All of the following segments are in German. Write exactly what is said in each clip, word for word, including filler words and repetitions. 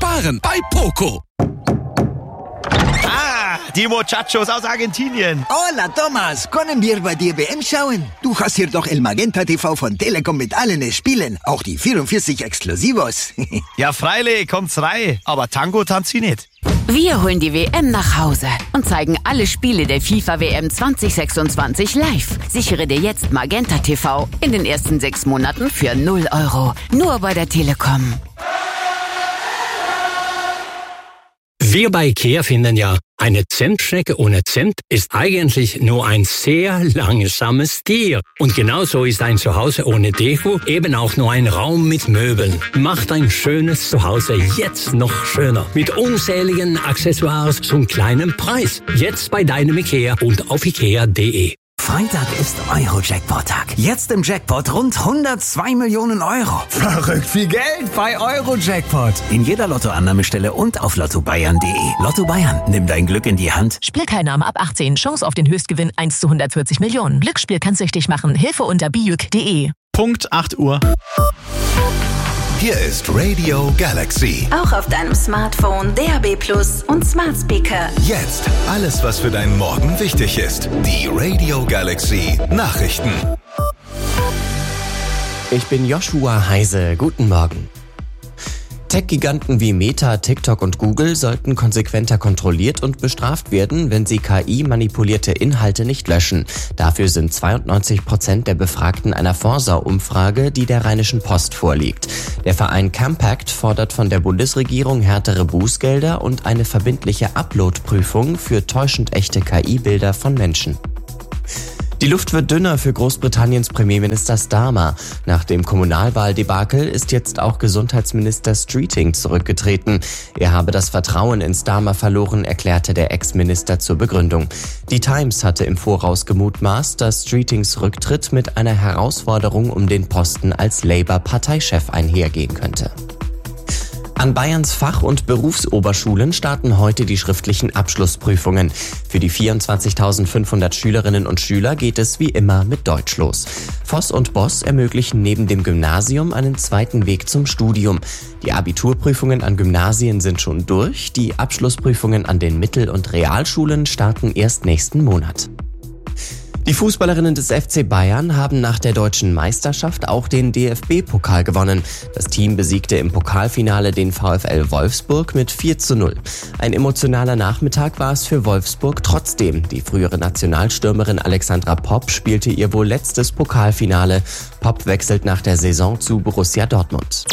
sparen bei Poco. Ah, die Muchachos aus Argentinien. Hola, Thomas. Können wir bei dir W M schauen? Du hast hier doch El Magenta T V von Telekom mit allen Spielen. Auch die vierundvierzig Exklusivos. Ja, freilich, kommt's rein. Aber Tango tanzt sie nicht. Wir holen die W M nach Hause und zeigen alle Spiele der FIFA W M zwanzig sechsundzwanzig live. Sichere dir jetzt Magenta T V in den ersten sechs Monaten für null Euro. Nur bei der Telekom. Wir bei IKEA finden ja, eine Zentschnecke ohne Zimt ist eigentlich nur ein sehr langsames Tier. Und genauso ist ein Zuhause ohne Deko eben auch nur ein Raum mit Möbeln. Macht ein schönes Zuhause jetzt noch schöner. Mit unzähligen Accessoires zum kleinen Preis. Jetzt bei deinem IKEA und auf ikea punkt de. Freitag ist Euro-Jackpot-Tag. Jetzt im Jackpot rund hundertzwei Millionen Euro. Verrückt viel Geld bei Euro-Jackpot. In jeder Lottoannahmestelle und auf lotto bayern punkt de. Lotto Bayern, nimm dein Glück in die Hand. Spielteilnahme ab achtzehn. Chance auf den Höchstgewinn eins zu hundertvierzig Millionen. Glücksspiel kann süchtig machen. Hilfe unter bijuk punkt de. Punkt acht Uhr. Hier ist Radio Galaxy. Auch auf deinem Smartphone, D A B Plus und Smart Speaker. Jetzt alles, was für deinen Morgen wichtig ist. Die Radio Galaxy Nachrichten. Ich bin Joshua Heise. Guten Morgen. Tech-Giganten wie Meta, TikTok und Google sollten konsequenter kontrolliert und bestraft werden, wenn sie K I-manipulierte Inhalte nicht löschen. Dafür sind zweiundneunzig Prozent der Befragten einer Forsa-Umfrage, die der Rheinischen Post vorliegt. Der Verein Campact fordert von der Bundesregierung härtere Bußgelder und eine verbindliche Upload-Prüfung für täuschend echte K I-Bilder von Menschen. Die Luft wird dünner für Großbritanniens Premierminister Starmer. Nach dem Kommunalwahldebakel ist jetzt auch Gesundheitsminister Streeting zurückgetreten. Er habe das Vertrauen in Starmer verloren, erklärte der Ex-Minister zur Begründung. Die Times hatte im Voraus gemutmaßt, dass Streetings Rücktritt mit einer Herausforderung um den Posten als Labour-Parteichef einhergehen könnte. An Bayerns Fach- und Berufsoberschulen starten heute die schriftlichen Abschlussprüfungen. Für die vierundzwanzigtausendfünfhundert Schülerinnen und Schüler geht es wie immer mit Deutsch los. Voss und Boss ermöglichen neben dem Gymnasium einen zweiten Weg zum Studium. Die Abiturprüfungen an Gymnasien sind schon durch, die Abschlussprüfungen an den Mittel- und Realschulen starten erst nächsten Monat. Die Fußballerinnen des F C Bayern haben nach der deutschen Meisterschaft auch den D F B-Pokal gewonnen. Das Team besiegte im Pokalfinale den VfL Wolfsburg mit vier zu null. Ein emotionaler Nachmittag war es für Wolfsburg trotzdem. Die frühere Nationalstürmerin Alexandra Popp spielte ihr wohl letztes Pokalfinale. Popp wechselt nach der Saison zu Borussia Dortmund.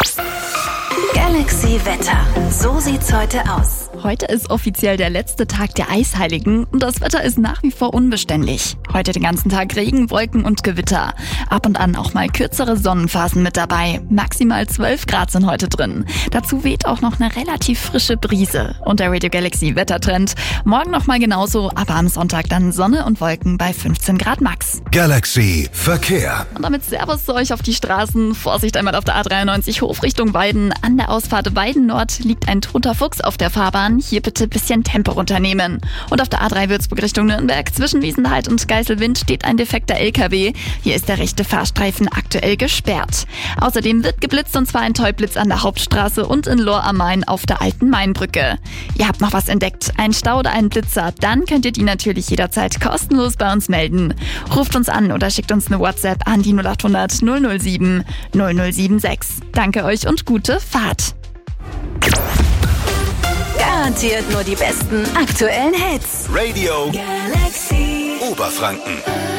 Galaxy Wetter. So sieht's heute aus. Heute ist offiziell der letzte Tag der Eisheiligen und das Wetter ist nach wie vor unbeständig. Heute den ganzen Tag Regen, Wolken und Gewitter. Ab und an auch mal kürzere Sonnenphasen mit dabei. Maximal zwölf Grad sind heute drin. Dazu weht auch noch eine relativ frische Brise. Und der Radio Galaxy Wettertrend. Morgen nochmal genauso, aber am Sonntag dann Sonne und Wolken bei fünfzehn Grad max. Galaxy Verkehr. Und damit Servus zu euch auf die Straßen. Vorsicht einmal auf der A dreiundneunzig Hof Richtung Weiden. An der Ausfahrt Weiden Nord liegt ein toter Fuchs auf der Fahrbahn. Hier bitte ein bisschen Tempo runternehmen. Und auf der A drei Würzburg Richtung Nürnberg zwischen Wiesenheid und Geiselwind steht ein defekter L K W. Hier ist der rechte Fahrstreifen aktuell gesperrt. Außerdem wird geblitzt und zwar ein Tollblitz an der Hauptstraße und in Lohr am Main auf der alten Mainbrücke. Ihr habt noch was entdeckt, ein Stau oder einen Blitzer, dann könnt ihr die natürlich jederzeit kostenlos bei uns melden. Ruft uns an oder schickt uns eine WhatsApp an die null acht hundert null null sieben null null sieben sechs. Danke euch und gute Fahrt. Garantiert nur die besten aktuellen Hits. Radio Galaxy Oberfranken.